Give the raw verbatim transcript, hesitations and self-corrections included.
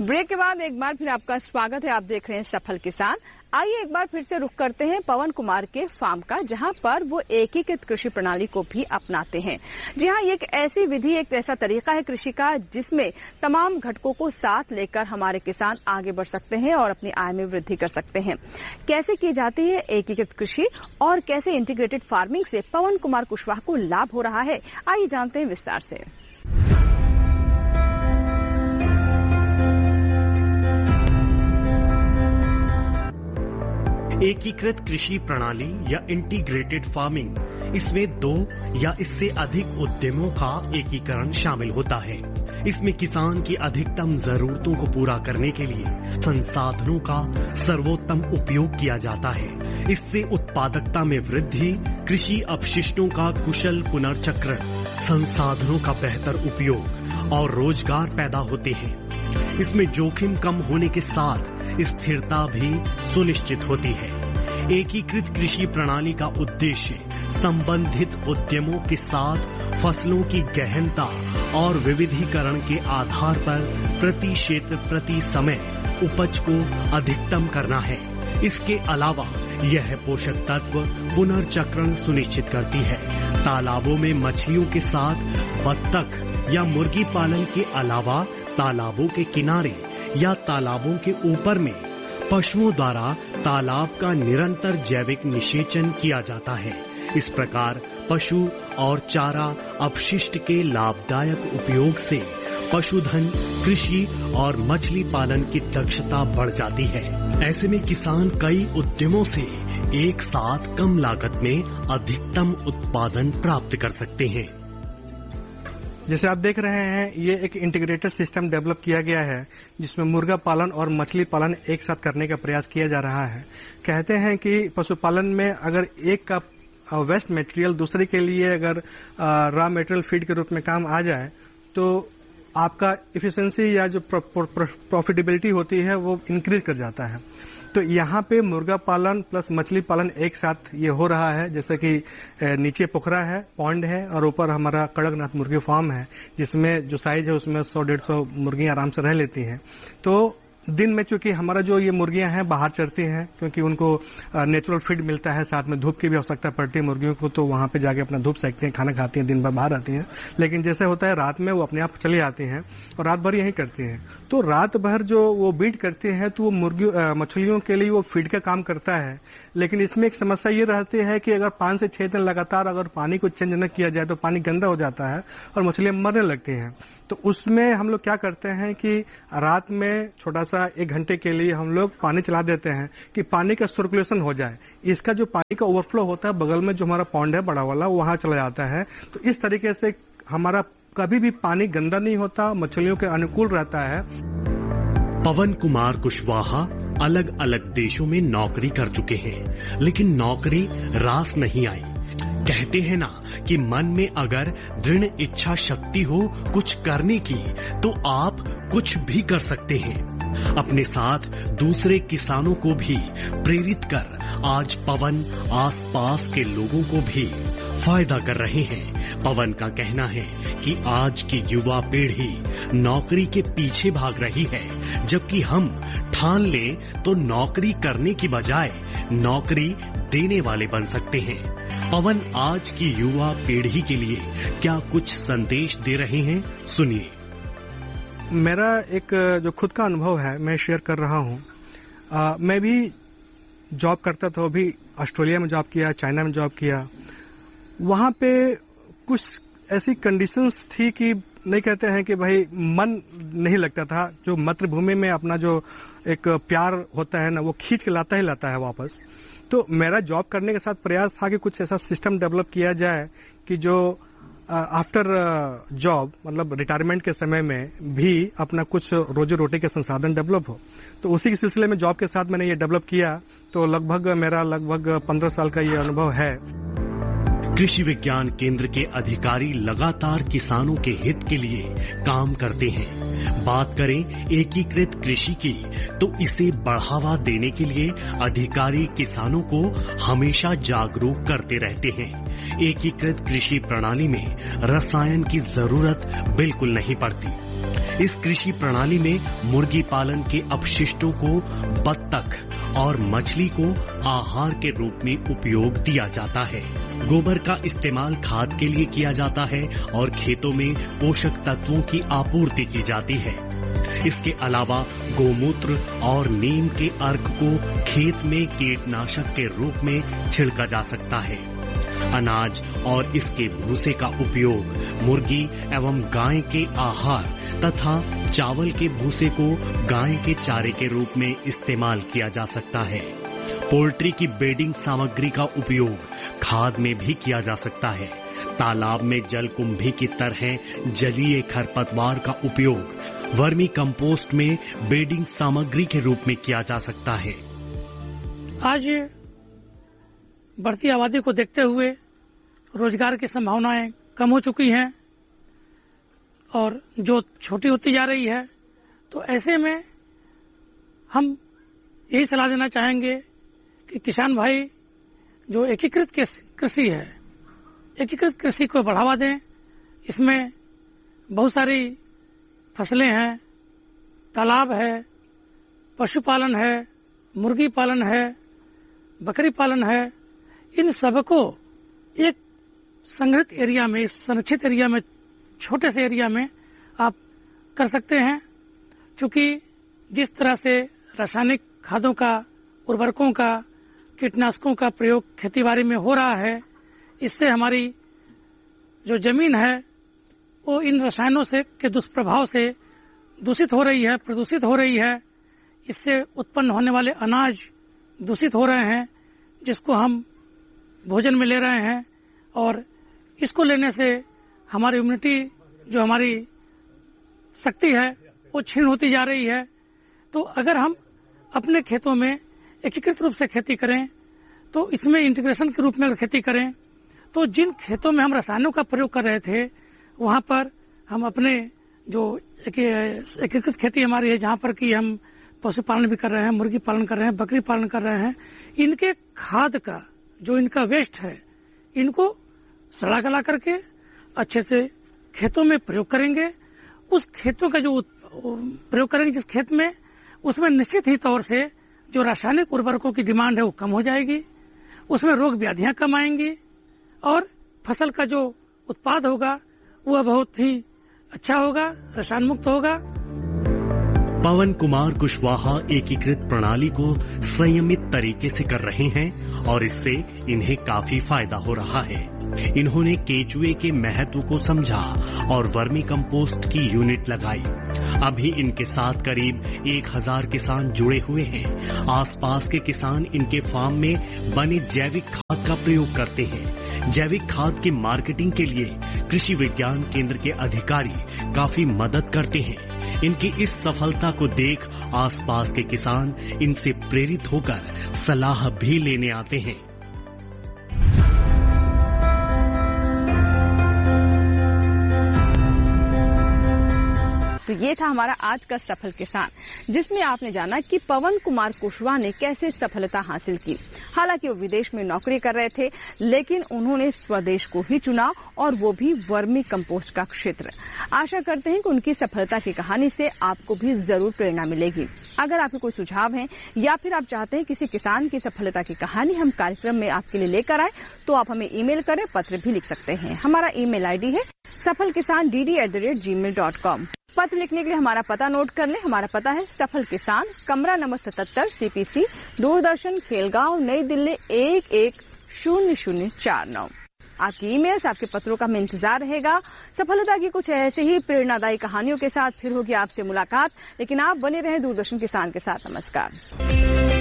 Break के बाद एक बार फिर आपका स्वागत है। आप देख रहे हैं सफल किसान। आइए एक बार फिर से रुख करते हैं पवन कुमार के फार्म का, जहां पर वो एकीकृत कृषि प्रणाली को भी अपनाते हैं। जी हाँ, ये एक ऐसी विधि, एक ऐसा तरीका है कृषि का जिसमें तमाम घटकों को साथ लेकर हमारे किसान आगे बढ़ सकते हैं और अपनी आय में वृद्धि कर सकते हैं। कैसे की जाती है एकीकृत कृषि और कैसे इंटीग्रेटेड फार्मिंग से पवन कुमार कुशवाहा को लाभ हो रहा है, आइए जानते हैं विस्तार से। एकीकृत कृषि प्रणाली या इंटीग्रेटेड फार्मिंग, इसमें दो या इससे अधिक उद्यमों का एकीकरण शामिल होता है। इसमें किसान की अधिकतम जरूरतों को पूरा करने के लिए संसाधनों का सर्वोत्तम उपयोग किया जाता है। इससे उत्पादकता में वृद्धि, कृषि अपशिष्टों का कुशल पुनर्चक्रण, संसाधनों का बेहतर उपयोग और रोजगार पैदा होते हैं। इसमें जोखिम कम होने के साथ स्थिरता भी सुनिश्चित होती है। एकीकृत कृषि प्रणाली का उद्देश्य संबंधित उद्यमों के साथ फसलों की गहनता और विविधीकरण के आधार पर प्रति क्षेत्र प्रति समय उपज को अधिकतम करना है। इसके अलावा यह पोषक तत्व पुनर्चक्रण सुनिश्चित करती है। तालाबों में मछलियों के साथ बत्तख या मुर्गी पालन के अलावा तालाबों के किनारे या तालाबों के ऊपर में पशुओं द्वारा तालाब का निरंतर जैविक निषेचन किया जाता है। इस प्रकार पशु और चारा अपशिष्ट के लाभदायक उपयोग से पशुधन, कृषि और मछली पालन की दक्षता बढ़ जाती है। ऐसे में किसान कई उद्यमों से एक साथ कम लागत में अधिकतम उत्पादन प्राप्त कर सकते हैं। जैसे आप देख रहे हैं, ये एक इंटीग्रेटेड सिस्टम डेवलप किया गया है जिसमें मुर्गा पालन और मछली पालन एक साथ करने का प्रयास किया जा रहा है। कहते हैं कि पशुपालन में अगर एक का वेस्ट मटेरियल दूसरे के लिए अगर रॉ मटेरियल फीड के रूप में काम आ जाए तो आपका इफिशिएंसी या जो प्रॉफिटेबिलिटी होती है वो इंक्रीज कर जाता है। तो यहाँ पे मुर्गा पालन प्लस मछली पालन एक साथ ये हो रहा है। जैसे कि नीचे पोखरा है, पॉन्ड है और ऊपर हमारा कड़कनाथ मुर्गी फार्म है जिसमें जो साइज है उसमें सौ डेढ़ सौ मुर्गियां आराम से रह लेती हैं। तो दिन में चूंकि हमारा जो ये मुर्गियां हैं बाहर चरती हैं क्योंकि उनको नेचुरल फीड मिलता है, साथ में धूप की भी आवश्यकता पड़ती है मुर्गियों को, तो वहां पे जाके अपना धूप सेकती हैं, खाना खाती हैं, दिन भर बाहर आती हैं। लेकिन जैसे होता है रात में वो अपने आप चली आती हैं और रात भर यहीं करती हैं। तो रात भर जो वो बीट करती हैं तो वो मुर्गी मछलियों के लिए वो फीड का काम करता है। लेकिन इसमें एक समस्या ये रहती है कि अगर पांच से छह दिन लगातार अगर पानी को चेंज न किया जाए तो पानी गंदा हो जाता है और मछलियां मरने लगती हैं। तो उसमें हम लोग क्या करते हैं कि रात में छोटा सा एक घंटे के लिए हम लोग पानी चला देते हैं कि पानी का सर्कुलेशन हो जाए। इसका जो पानी का ओवरफ्लो होता है बगल में जो हमारा पॉन्ड है बड़ा वाला, वहां चला जाता है। तो इस तरीके से हमारा कभी भी पानी गंदा नहीं होता, मछलियों के अनुकूल रहता है। पवन कुमार कुशवाहा अलग अलग देशों में नौकरी कर चुके हैं, लेकिन नौकरी रास नहीं आई। कहते हैं ना कि मन में अगर दृढ़ इच्छा शक्ति हो कुछ करने की तो आप कुछ भी कर सकते हैं। अपने साथ दूसरे किसानों को भी प्रेरित कर आज पवन आसपास के लोगों को भी फायदा कर रहे हैं। पवन का कहना है कि आज की युवा पीढ़ी नौकरी के पीछे भाग रही है, जबकि हम ठान ले तो नौकरी करने की बजाय नौकरी देने वाले बन सकते हैं। पवन आज की युवा पीढ़ी के लिए क्या कुछ संदेश दे रहे हैं, सुनिए। मेरा एक जो खुद का अनुभव है मैं शेयर कर रहा हूँ। मैं भी जॉब करता था, वो भी ऑस्ट्रेलिया में जॉब किया, चाइना में जॉब किया। वहाँ पे कुछ ऐसी कंडीशंस थी कि नहीं कहते हैं कि भाई मन नहीं लगता था। जो मातृभूमि में अपना जो एक प्यार होता है ना वो खींच के लाता ही लाता है वापस। तो मेरा जॉब करने के साथ प्रयास था कि कुछ ऐसा सिस्टम डेवलप किया जाए कि जो आफ्टर जॉब मतलब रिटायरमेंट के समय में भी अपना कुछ रोजी रोटी के संसाधन डेवलप हो। तो उसी के सिलसिले में जॉब के साथ मैंने ये डेवलप किया। तो लगभग मेरा लगभग पंद्रह साल का ये अनुभव है। कृषि विज्ञान केंद्र के अधिकारी लगातार किसानों के हित के लिए काम करते हैं। बात करें एकीकृत कृषि की तो इसे बढ़ावा देने के लिए अधिकारी किसानों को हमेशा जागरूक करते रहते हैं। एकीकृत कृषि प्रणाली में रसायन की जरूरत बिल्कुल नहीं पड़ती। इस कृषि प्रणाली में मुर्गी पालन के अपशिष्टों को बत्तख और मछली को आहार के रूप में उपयोग दिया जाता है। गोबर का इस्तेमाल खाद के लिए किया जाता है और खेतों में पोषक तत्वों की आपूर्ति की जाती है। इसके अलावा गोमूत्र और नीम के अर्क को खेत में कीटनाशक के रूप में छिड़का जा सकता है। अनाज और इसके भूसे का उपयोग मुर्गी एवं गाय के आहार तथा चावल के भूसे को गाय के चारे के रूप में इस्तेमाल किया जा सकता है। पोल्ट्री की बेडिंग सामग्री का उपयोग खाद में भी किया जा सकता है। तालाब में जलकुंभी की तरह जलीय खरपतवार का उपयोग वर्मी कंपोस्ट में बेडिंग सामग्री के रूप में किया जा सकता है। आज बढ़ती आबादी को देखते हुए रोजगार की संभावनाएं कम हो चुकी हैं और जो छोटी होती जा रही है, तो ऐसे में हम यही सलाह देना चाहेंगे कि किसान भाई जो एकीकृत कृषि है, एकीकृत कृषि को बढ़ावा दें। इसमें बहुत सारी फसलें हैं, तालाब है, पशुपालन है, मुर्गी पालन है, बकरी पालन है। इन सबको एक संग्रहित एरिया में, इस संरक्षित एरिया में, छोटे से एरिया में आप कर सकते हैं। क्योंकि जिस तरह से रासायनिक खादों का, उर्वरकों का, कीटनाशकों का प्रयोग खेतीबाड़ी में हो रहा है, इससे हमारी जो जमीन है वो इन रसायनों से के दुष्प्रभाव से दूषित हो रही है, प्रदूषित हो रही है। इससे उत्पन्न होने वाले अनाज दूषित हो रहे हैं, जिसको हम भोजन में ले रहे हैं, और इसको लेने से हमारी इम्यूनिटी, जो हमारी शक्ति है, वो क्षीण होती जा रही है। तो अगर हम अपने खेतों में एकीकृत रूप से खेती करें, तो इसमें इंटीग्रेशन के रूप में अगर खेती करें, तो जिन खेतों में हम रसायनों का प्रयोग कर रहे थे, वहां पर हम अपने जो एकीकृत खेती हमारी है, जहां पर कि हम पशुपालन भी कर रहे हैं, मुर्गी पालन कर रहे हैं, बकरी पालन कर रहे हैं, इनके खाद का जो इनका वेस्ट है, इनको सड़ा गला करके अच्छे से खेतों में प्रयोग करेंगे। उस खेतों का जो प्रयोग करेंगे जिस खेत में, उसमें निश्चित ही तौर से जो रासायनिक उर्वरकों की डिमांड है वो कम हो जाएगी, उसमें रोग व्याधियां कम आएंगी और फसल का जो उत्पाद होगा वह बहुत ही अच्छा होगा, रसायन मुक्त होगा। पवन कुमार कुशवाहा एकीकृत प्रणाली को संयमित तरीके से कर रहे हैं और इससे इन्हें काफी फायदा हो रहा है। इन्होंने केचुए के महत्व को समझा और वर्मी कंपोस्ट की यूनिट लगाई। अभी इनके साथ करीब एक हजार किसान जुड़े हुए हैं। आसपास के किसान इनके फार्म में बने जैविक खाद का प्रयोग करते हैं। जैविक खाद की मार्केटिंग के लिए कृषि विज्ञान केंद्र के अधिकारी काफी मदद करते हैं। इनकी इस सफलता को देख आसपास के किसान इनसे प्रेरित होकर सलाह भी लेने आते हैं। तो ये था हमारा आज का सफल किसान, जिसमें आपने जाना कि पवन कुमार कुशवाहा ने कैसे सफलता हासिल की। हालांकि वो विदेश में नौकरी कर रहे थे, लेकिन उन्होंने स्वदेश को ही चुना, और वो भी वर्मी कंपोस्ट का क्षेत्र। आशा करते हैं कि उनकी सफलता की कहानी से आपको भी जरूर प्रेरणा मिलेगी। अगर आपके कोई सुझाव हैं या फिर आप चाहते हैं किसी किसान की सफलता की कहानी हम कार्यक्रम में आपके लिए लेकर आए, तो आप हमें ईमेल करें, पत्र भी लिख सकते हैं। हमारा ईमेल आईडी है सफल किसान D D at the rate ji mail dot com. पत्र लिखने के लिए हमारा पता नोट कर लें। हमारा पता है सफल किसान, कमरा नंबर सतहत्तर, सीपीसी, दूरदर्शन, खेलगांव, नई दिल्ली एक एक शून्य शून्य चार नौ। आपकी ईमेल्स, आपके पत्रों का हमें इंतजार रहेगा। सफलता की कुछ ऐसे ही प्रेरणादायी कहानियों के साथ फिर होगी आपसे मुलाकात, लेकिन आप बने रहें दूरदर्शन किसान के साथ। नमस्कार।